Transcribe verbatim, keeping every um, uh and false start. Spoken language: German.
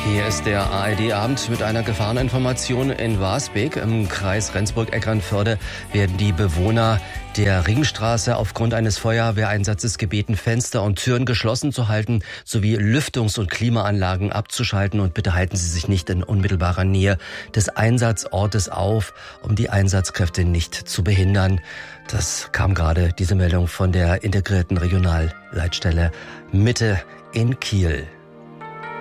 Hier ist der A R D-Abend mit einer Gefahreninformation in Wasbek. Im Kreis Rendsburg-Eckernförde werden die Bewohner der Ringstraße aufgrund eines Feuerwehreinsatzes gebeten, Fenster und Türen geschlossen zu halten, sowie Lüftungs- und Klimaanlagen abzuschalten. Und bitte halten Sie sich nicht in unmittelbarer Nähe des Einsatzortes auf, um die Einsatzkräfte nicht zu behindern. Das kam gerade, diese Meldung, von der integrierten Regionalleitstelle Mitte in Kiel.